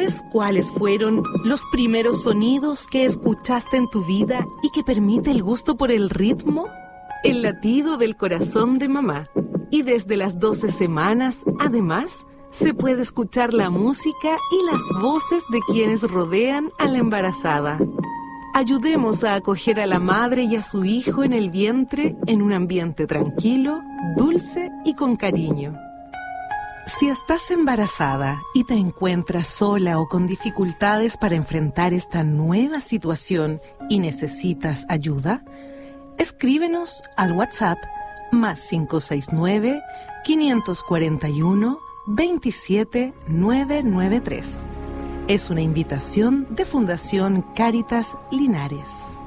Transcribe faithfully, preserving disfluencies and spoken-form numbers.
¿Sabes cuáles fueron los primeros sonidos que escuchaste en tu vida y que permite el gusto por el ritmo? El latido del corazón de mamá. Y desde las doce semanas, además, se puede escuchar la música y las voces de quienes rodean a la embarazada. Ayudemos a acoger a la madre y a su hijo en el vientre en un ambiente tranquilo, dulce y con cariño. Si estás embarazada y te encuentras sola o con dificultades para enfrentar esta nueva situación y necesitas ayuda, escríbenos al WhatsApp más cinco seis nueve, cinco cuatro uno, veintisiete novecientos noventa y tres. Es una invitación de Fundación Cáritas Linares.